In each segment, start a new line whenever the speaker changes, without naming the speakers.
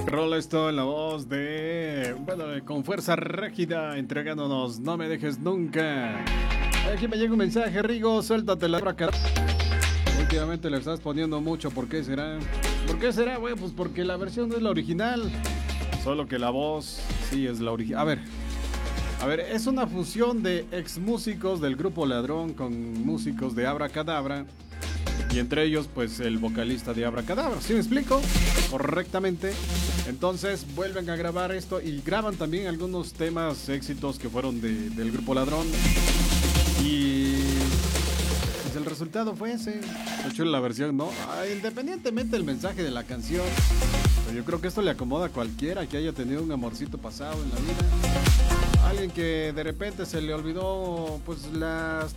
Rola esto en la voz de, bueno, con fuerza rígida, entregándonos No me dejes nunca. Aquí me llega un mensaje, Rigo, suéltate la braca. Últimamente le estás poniendo mucho, ¿por qué será? ¿Por qué será, güey? Pues porque la versión no es la original. Solo que la voz sí es la original. A ver, es una fusión de ex músicos del grupo Ladrón con músicos de Abracadabra. Y entre ellos, pues, el vocalista de Abracadabra. ¿Sí me explico? Correctamente. Entonces, vuelven a grabar esto y graban también algunos temas éxitos que fueron del grupo Ladrón. Y pues el resultado fue ese. De hecho, la versión, ¿no? Independientemente del mensaje de la canción, pero yo creo que esto le acomoda a cualquiera que haya tenido un amorcito pasado en la vida. Alguien que de repente se le olvidó, pues, las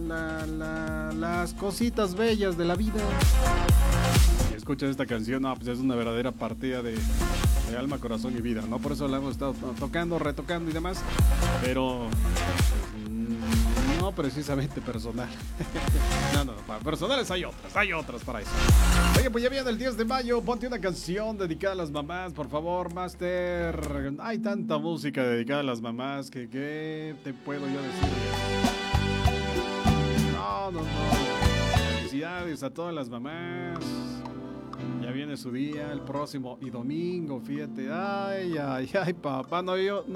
cositas bellas de la vida. Y escuchas esta canción, no, pues es una verdadera partida de alma, corazón y vida, ¿no? Por eso la hemos estado tocando, retocando y demás. Pero pues, no precisamente personal. No, para personales hay otras para eso. Oye, pues ya viene el 10 de mayo, ponte una canción dedicada a las mamás, por favor, Master. Hay tanta música dedicada a las mamás que ¿qué te puedo yo decir? No. Felicidades a todas las mamás. Ya viene su día, el próximo y domingo, fíjate. Ay, papá, no, yo...